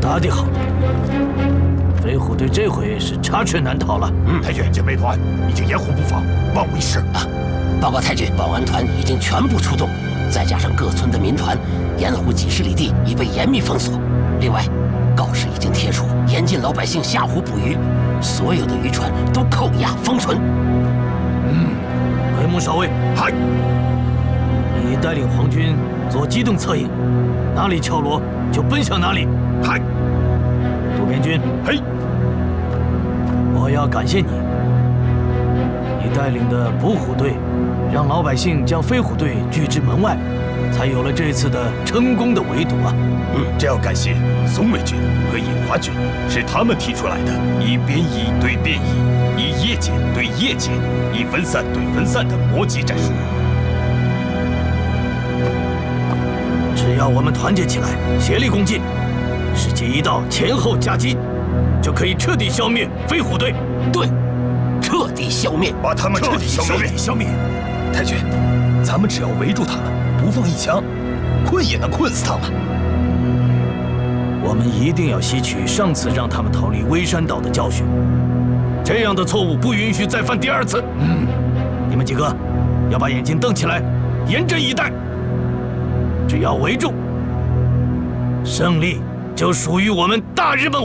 打得好，飞虎队这回是插翅难逃了。 太君，警备团已经掩护布防，万无一失啊！报告太君，保安团已经全部出动，再加上各村的民团，沿湖几十里地已被严密封锁。另外，告示已经贴出，严禁老百姓下湖捕鱼，所有的渔船都扣押封存。 奎木少尉， 嗨， 你带领皇军做机动策应，哪里敲锣就奔向哪里。 嗨， 渡边君， 嘿， 我要感谢你，你带领的捕虎队，让老百姓将飞虎队拒之门外，才有了这次的成功的围堵啊！ 这要感谢松卫军和尹华军，是他们提出来的以边夷对边夷，以夜间对夜间，以分散对分散的搏击战术。 只要我们团结起来，协力攻进，时机一到，前后夹击，就可以彻底消灭飞虎队。 对，彻底消灭， 把他们彻底消灭。太君，咱们只要围住他们，不放一枪，困也能困死他们。 我们一定要吸取上次让他们逃离微山岛的教训，这样的错误不允许再犯第二次。你们几个要把眼睛瞪起来，严阵以待。只要围住，胜利就属于我们大日本。